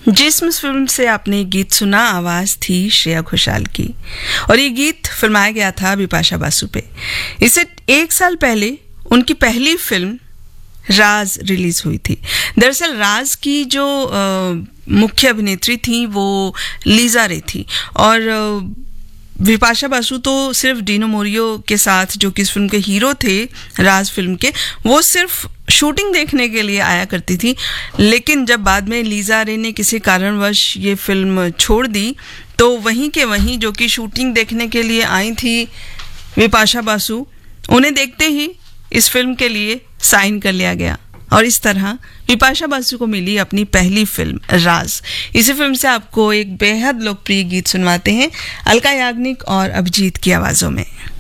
जिस्म फिल्म से आपने एक गीत सुना, आवाज थी श्रेया घोषाल की और ये गीत फिल्माया गया था बिपाशा बासु पे। इससे 1 साल पहले उनकी पहली फिल्म राज रिलीज हुई थी। दरअसल राज की जो मुख्य अभिनेत्री थी वो लीजा रे थी और बिपाशा बासु तो सिर्फ डीनो मोरियो के साथ, जो कि इस फिल्म के हीरो थे राज फिल्म के, वो सिर्फ शूटिंग देखने के लिए आया करती थी। लेकिन जब बाद में लीजा रे ने किसी कारणवश ये फिल्म छोड़ दी तो वहीं के वहीं जो कि शूटिंग देखने के लिए आई थी बिपाशा बासु, उन्हें देखते ही इस फिल्म के लिए साइन कर लिया गया और इस तरह बिपाशा बासु को मिली अपनी पहली फिल्म राज। इसी फिल्म से आपको एक बेहद लोकप्रिय गीत सुनवाते हैं अलका याग्निक और अभिजीत की आवाज़ों में।